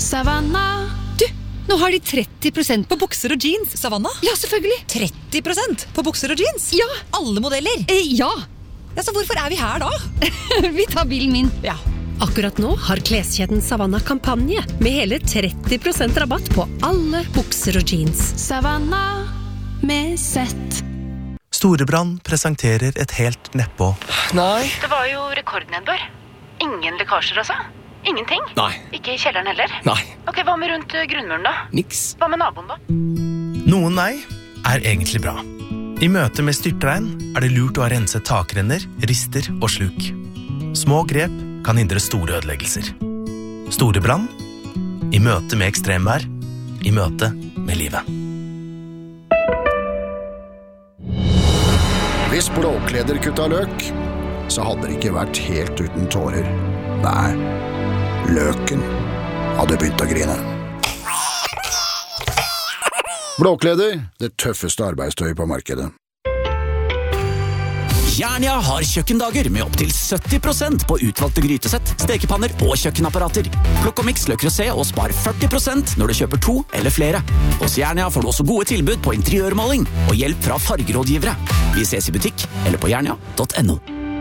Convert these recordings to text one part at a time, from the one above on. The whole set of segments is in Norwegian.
Savanna. Du, nå har de 30% på bukser og jeans. Savanna? Ja, selvfølgelig. 30% på bukser og jeans? Ja. Alle modeller? Ja. Ja, så hvorfor vi her da? Vi tar bilen min. Ja. Akkurat nå har kleskjeden Savanna kampanje med hele 30% rabatt på alle bukser og jeans. Savanna med sett. Storebrand presenterer et helt nedpå. Nei. Det var jo rekordnedbør. Ingen lekkasjer altså? Ingenting? Nei. Ikke I kjelleren heller? Nei. Ok, hva med rundt grunnmuren da? Niks. Hva med naboen da? Noen nei er egentlig bra. I møte med styrtregn er det lurt å ha renset takrenner, rister og sluk. Små grep kan hindre store ødeleggelser. Storebrand. I møte med ekstremvær. I møte med livet. Hvis Blåkleder kutta løk, så hadde det ikke vært helt uten tårer. Nei, løken hadde begynt å grine. Blåkleder, det tøffeste arbeidstøyet på markedet. Jernia har kjøkkendager med opp til 70% på utvalgte grytesett, stekepanner og kjøkkenapparater. Plukk og miks Le Creuset og spar 40% når du kjøper 2 eller flere. Hos Jernia får du også gode tilbud på interiørmaling og hjelp fra fargerådgivere. Vi ses I butikk eller på jernia.no.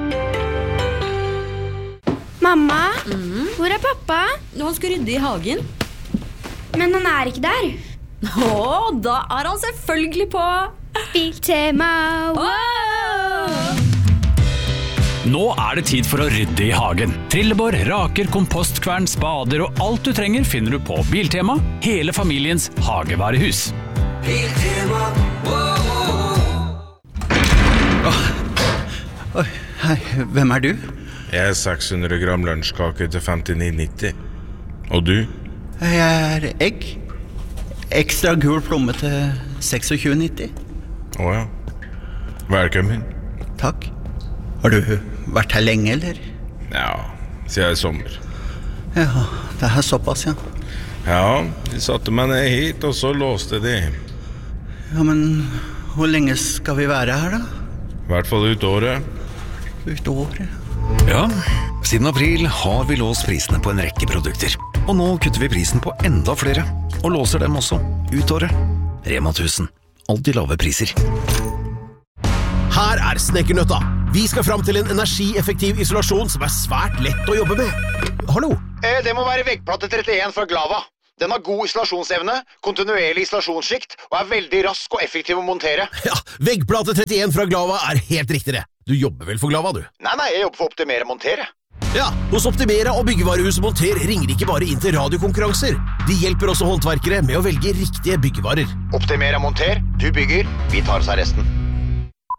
Mamma, hvor pappa? Han skal rydde I hagen. Men han ikke der. Da han selvfølgelig på Biltema. Wow! Nå det tid for å rydde I hagen. Trillebår, raker, kompostkvern, spader og alt du trenger finner du på Biltema, hele familiens hagevarehus. Biltema, Oi, hei, hvem du? Jeg 600 gram lunsjkake til 59,90. Og du? Jeg egg. Ekstra gul plomme til 26,90. Åja. Velkommen. Takk. Har du vært her lenge, eller? Ja, siden I sommer. Ja, det såpass, ja. Ja, de satte meg ned hit, og så låste de. Ja, men hvor lenge skal vi være her, da? I hvert fall ut året. Ut året? Ja, siden april har vi låst prisene på en rekke produkter. Og nå kutter vi prisen på enda flere, og låser dem også ut året. Rema 1000. Alltid lave priser. Her Snekkernøtta. Vi skal fram til en energieffektiv isolasjon som svært lett å jobbe med. Hallo? Det må være veggplate 31 fra Glava. Den har god isolasjonsevne, kontinuerlig isolasjonsskikt og veldig rask og effektiv å montere. Ja, veggplate 31 fra Glava helt riktig det. Du jobber vel for Glava, du? Nei, jeg jobber for Optimera Montere. Ja, hos Optimera og Byggevarehuset Monter ringer ikke bare inn til radiokonkurranser. De hjelper også håndverkere med å velge riktige byggevarer. Optimera Monter, du bygger, vi tar oss av resten.